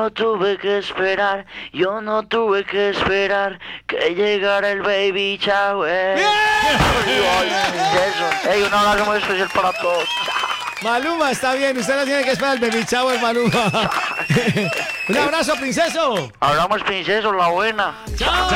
no tuve que esperar, yo no tuve que esperar que llegara el baby shower. Eso. Ey, un abrazo muy especial para todos. Maluma, está bien, usted no tiene que esperar el baby shower, Maluma. Un abrazo, princeso. Hablamos, princeso, la buena. Chao.